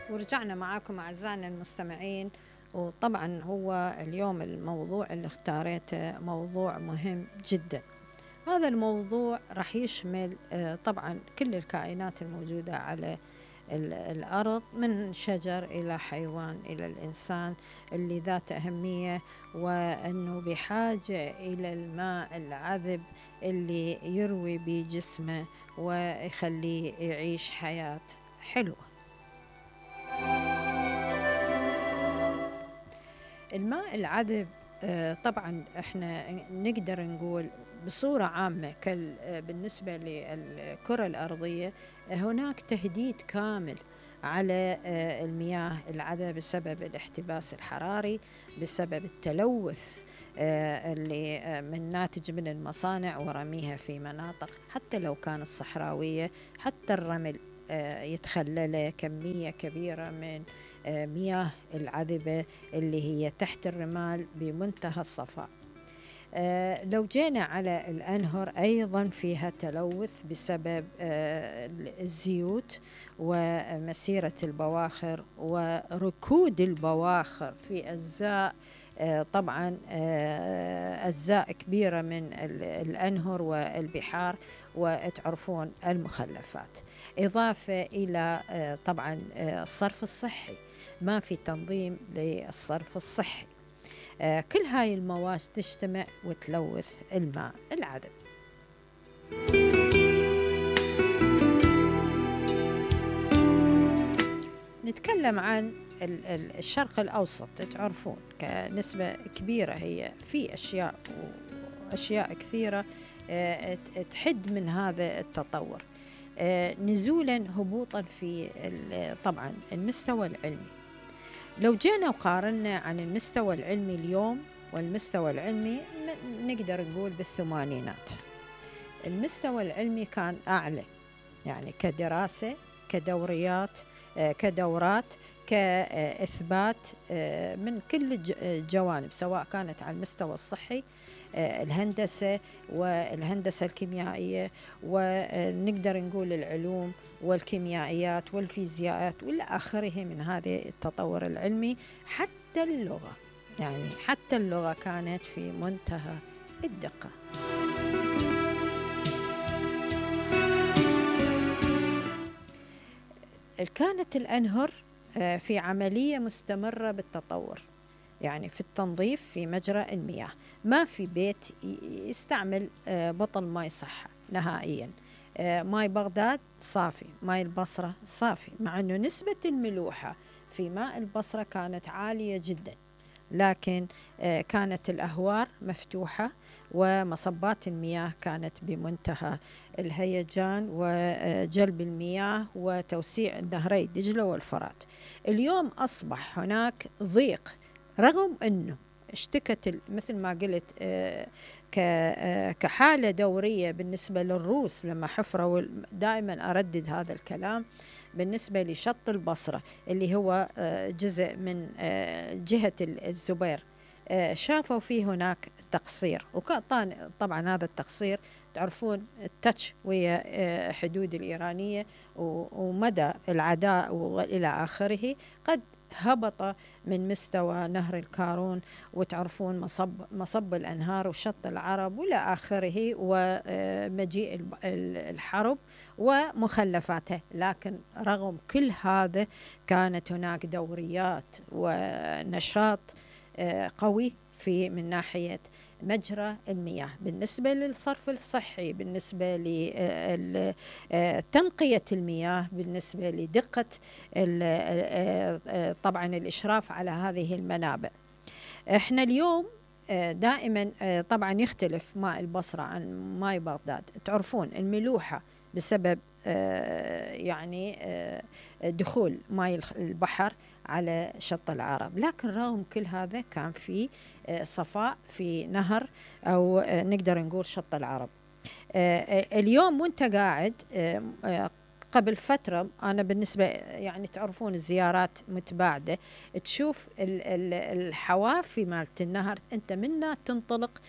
ورجعنا معاكم أعزائنا المستمعين. وطبعا هو اليوم الموضوع اللي اختاريته موضوع مهم جدا. هذا الموضوع راح يشمل طبعا كل الكائنات الموجودة على الأرض، من شجر إلى حيوان إلى الإنسان اللي ذات أهمية، وأنه بحاجة إلى الماء العذب اللي يروي بجسمه ويخليه يعيش حياة حلوة. الماء العذب طبعا احنا نقدر نقول بصورة عامة بالنسبة للكرة الأرضية هناك تهديد كامل على المياه العذبة بسبب الاحتباس الحراري، بسبب التلوث اللي من ناتج من المصانع ورميها في مناطق حتى لو كانت صحراوية. حتى الرمل يتخلله كمية كبيرة من مياه العذبة اللي هي تحت الرمال بمنتهى الصفاء. لو جينا على الأنهر أيضا فيها تلوث بسبب الزيوت ومسيرة البواخر وركود البواخر في أجزاء طبعا أجزاء كبيرة من الأنهر والبحار، وتعرفون المخلفات، إضافة إلى طبعا الصرف الصحي. ما في تنظيم للصرف الصحي. كل هاي المواد تجتمع وتلوث الماء العذب. نتكلم عن الشرق الأوسط، تعرفون كنسبة كبيرة هي في أشياء كثيرة تحد من هذا التطور، نزولا هبوطا في طبعا المستوى العلمي. لو جينا وقارنا عن المستوى العلمي اليوم والمستوى العلمي نقدر نقول بالثمانينات، المستوى العلمي كان أعلى، يعني كدراسة، كدوريات، كدورات، كإثبات من كل الجوانب، سواء كانت على المستوى الصحي، الهندسة والهندسة الكيميائية، ونقدر نقول العلوم والكيميائيات والفيزياءات والى آخره من هذا التطور العلمي. حتى اللغة، يعني حتى اللغة كانت في منتهى الدقة. كانت الأنهر في عملية مستمرة بالتطور، يعني في التنظيف في مجرى المياه. ما في بيت يستعمل بطل ماء صحة نهائيا. ماء بغداد صافي، ماء البصرة صافي، مع أنه نسبة الملوحة في ماء البصرة كانت عالية جدا، لكن كانت الأهوار مفتوحة ومصبات المياه كانت بمنتهى الهيجان وجلب المياه وتوسيع نهري دجلة والفرات. اليوم أصبح هناك ضيق، رغم أنه اشتكت مثل ما قلت كحالة دورية بالنسبة للروس لما حفروا. دائما أردد هذا الكلام بالنسبة لشط البصرة اللي هو جزء من جهة الزبير، شافوا فيه هناك تقصير، وكان طبعا هذا التقصير تعرفون التتش ويا حدود الإيرانية ومدى العداء وإلى آخره، قد هبط من مستوى نهر الكارون، وتعرفون مصب الأنهار وشط العرب وإلى آخره، ومجيء الحرب ومخلفاتها. لكن رغم كل هذا كانت هناك دوريات ونشاط قوي في من ناحية مجرى المياه، بالنسبة للصرف الصحي، بالنسبة لتنقية المياه، بالنسبة لدقة طبعا الإشراف على هذه المنابع. احنا اليوم دائما طبعا يختلف ماء البصرة عن ماء بغداد. تعرفون الملوحة بسبب يعني دخول ماء البحر على شط العرب، لكن رغم كل هذا كان في صفاء في نهر أو نقدر نقول شط العرب. اليوم وانت قاعد قبل فترة أنا بالنسبة يعني تعرفون الزيارات متباعدة، تشوف الحوافي مالت النهر أنت منها تنطلق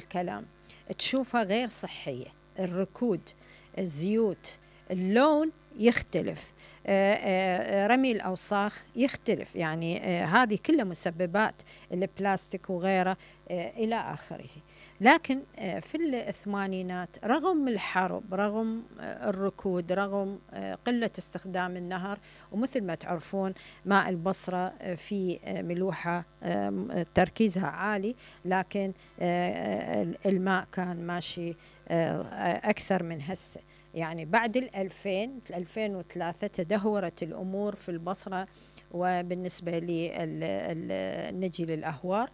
بالكلام، تشوفها غير صحية، الركود، الزيوت، اللون يختلف، رمي الأوساخ يختلف، يعني هذه كلها مسببات البلاستيك وغيره إلى آخره. لكن في الثمانينات رغم الحرب، رغم الركود، رغم قلة استخدام النهر، ومثل ما تعرفون ماء البصرة في ملوحة تركيزها عالي، لكن الماء كان ماشي أكثر من هسه. يعني بعد 2003 تدهورت الأمور في البصرة. وبالنسبة لي نجي للأهوار،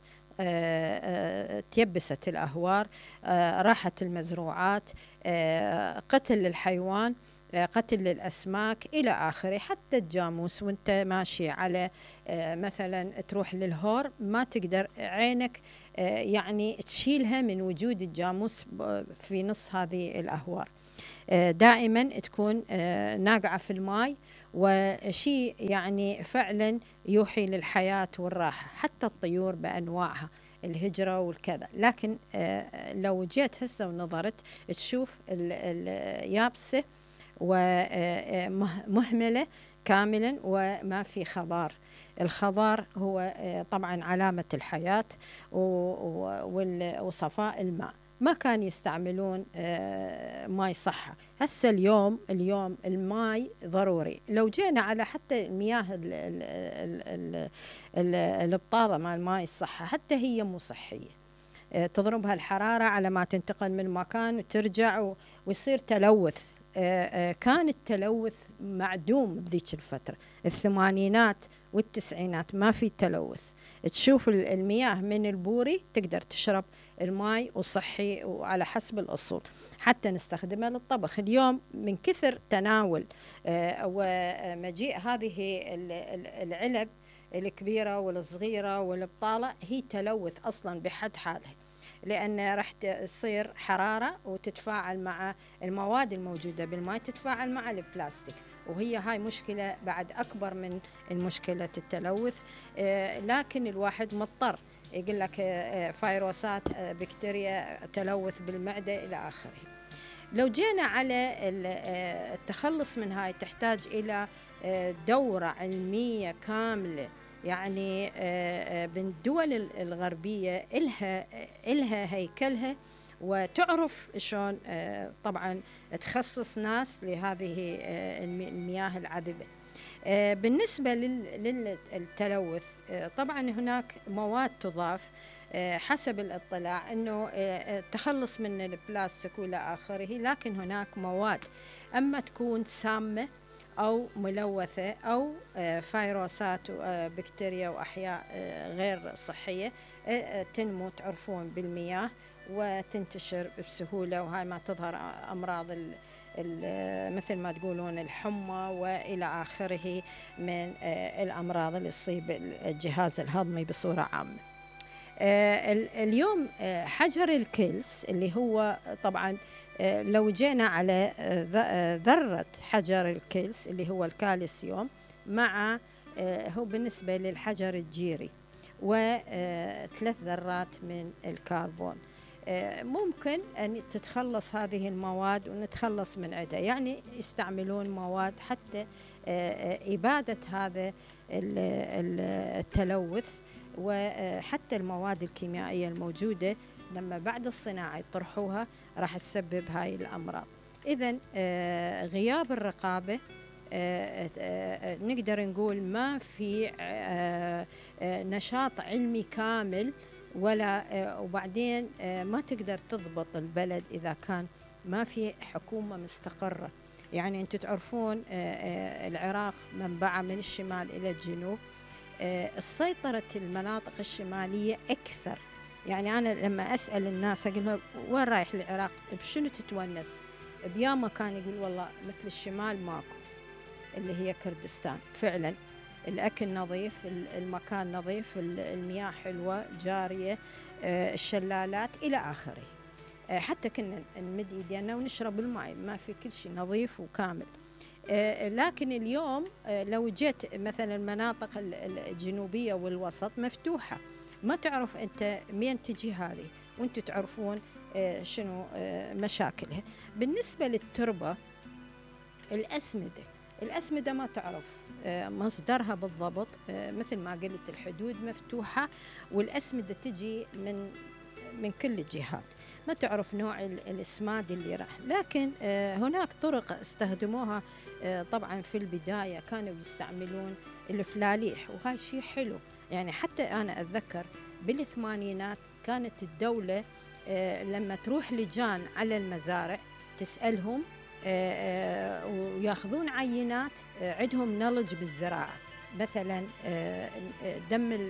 تيبست الأهوار، راحت المزروعات، قتل للحيوان، قتل للأسماك إلى آخره. حتى الجاموس وانت ماشي على مثلا تروح للهور ما تقدر عينك يعني تشيلها من وجود الجاموس في نص هذه الأهوار. دائما تكون ناقعة في الماء، وشيء يعني فعلا يوحي للحياة والراحة. حتى الطيور بأنواعها، الهجرة والكذا. لكن لو جيت هسه ونظرت تشوف اليابسة ومهملة كاملا وما في خضار. الخضار هو طبعا علامة الحياة وصفاء الماء. ما كان يستعملون ماء صحة. هسه اليوم الماء ضروري. لو جينا على حتى المياه البطالة مع الماء الصحة، حتى هي مو صحية. تضربها الحرارة على ما تنتقل من مكان وترجع ويصير تلوث. كان التلوث معدوم بذيك الفترة، الثمانينات والتسعينات ما في تلوث. تشوف المياه من البوري تقدر تشرب الماء وصحي وعلى حسب الأصول، حتى نستخدمه للطبخ. اليوم من كثر تناول ومجيء هذه العلب الكبيرة والصغيرة والبطالة، هي تلوث أصلا بحد حالها، لأن راح تصير حرارة وتتفاعل مع المواد الموجودة بالماء، تتفاعل مع البلاستيك، وهي هاي مشكلة بعد أكبر من المشكلة التلوث. لكن الواحد مضطر يقول لك فيروسات، بكتيريا، تلوث بالمعدة إلى آخره. لو جينا على التخلص من هاي، تحتاج إلى دورة علمية كاملة. يعني بالدول الغربية إلها هيكلها، وتعرف شلون طبعا تخصص ناس لهذه المياه العذبة. بالنسبة للتلوث، طبعا هناك مواد تضاف حسب الاطلاع أنه التخلص من البلاستيك وإلى آخره. لكن هناك مواد أما تكون سامة أو ملوثة أو فيروسات وبكتيريا وأحياء غير صحية تنمو، تعرفون، بالمياه وتنتشر بسهولة، وهاي ما تظهر أمراض مثل ما تقولون الحمى وإلى آخره من الأمراض اللي تصيب الجهاز الهضمي بصورة عامة. اليوم حجر الكلس اللي هو طبعا لو جينا على ذرة حجر الكلس اللي هو الكالسيوم مع هو بالنسبة للحجر الجيري وثلاث ذرات من الكربون، ممكن أن تتخلص هذه المواد ونتخلص من عدة. يعني يستعملون مواد حتى إبادة هذا التلوث، وحتى المواد الكيميائية الموجودة لما بعد الصناعة يطرحوها راح تسبب هاي الأمراض. إذن غياب الرقابة، نقدر نقول ما في نشاط علمي كامل، ولا وبعدين ما تقدر تضبط البلد إذا كان ما في حكومة مستقرة. يعني أنتم تعرفون العراق منبعة من الشمال إلى الجنوب، السيطرة المناطق الشمالية أكثر. يعني أنا لما أسأل الناس أقول لهم وين رايح العراق، بشنو تتونس؟ بيا مكان يقول والله مثل الشمال ماكو، اللي هي كردستان. فعلا الأكل نظيف، المكان نظيف، المياه حلوة جارية، الشلالات إلى آخره. حتى كنا نمد إيدينا ونشرب الماء، ما في كل شيء نظيف وكامل. لكن اليوم لو جيت مثلا المناطق الجنوبية والوسط مفتوحة، ما تعرف أنت مين تجي هذه، وأنتم تعرفون شنو مشاكلها. بالنسبة للتربة، الأسمدة الأسمدة ما تعرف مصدرها بالضبط، مثل ما قلت الحدود مفتوحة، والأسمدة تجي من كل الجهات، ما تعرف نوع الإسماد اللي راح. لكن هناك طرق استخدموها. طبعا في البداية كانوا يستعملون الفلاليح، وهذا شيء حلو. يعني حتى أنا أتذكر بالثمانينات كانت الدولة لما تروح لجان على المزارع تسألهم، وياخذون عينات، عندهم نولج بالزراعة. مثلا دم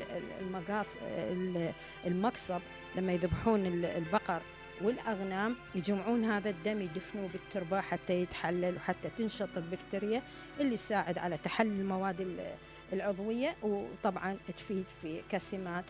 المقصب لما يذبحون البقر والأغنام، يجمعون هذا الدم يدفنوه بالتربة حتى يتحلل وحتى تنشط البكتيريا اللي تساعد على تحلل المواد العضوية، وطبعا تفيد في كسمات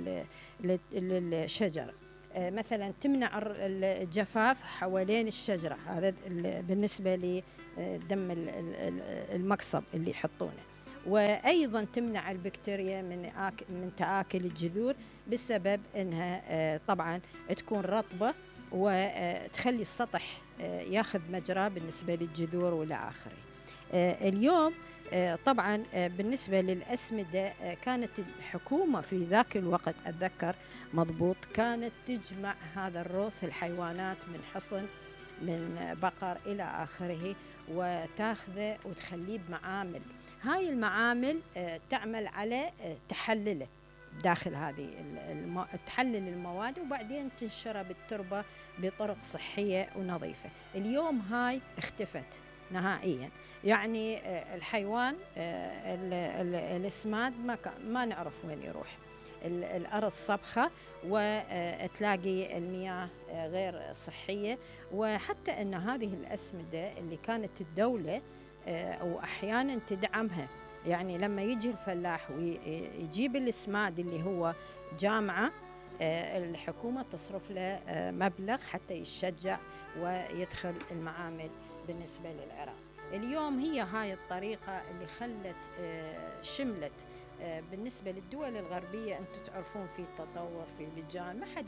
للشجر. مثلا تمنع الجفاف حوالين الشجرة، هذا بالنسبة لدم المقصب اللي يحطونه. وأيضا تمنع البكتيريا من تآكل الجذور، بسبب أنها طبعا تكون رطبة وتخلي السطح ياخذ مجراه بالنسبة للجذور والى آخره. اليوم طبعا بالنسبة للأسمدة، كانت الحكومة في ذاك الوقت أتذكر مضبوط كانت تجمع هذا الروث الحيوانات من حصن، من بقر إلى آخره، وتاخذه وتخليه بمعامل. هاي المعامل تعمل على تحلله داخل هذه تحلل المواد، وبعدين تنشره بالتربة بطرق صحية ونظيفة. اليوم هاي اختفت نهائيا. يعني الحيوان الاسماد ما نعرف وين يروح. الأرض صبخة، وتلاقي المياه غير صحية. وحتى أن هذه الأسمدة اللي كانت الدولة أو أحيانا تدعمها، يعني لما يجي الفلاح ويجيب الاسماد اللي هو جامعة، الحكومة تصرف له مبلغ حتى يشجع ويدخل المعامل بالنسبة للعراق. اليوم هي هاي الطريقة اللي خلت شملت بالنسبة للدول الغربية. أنتم تعرفون في تطور، في لجان، ما حد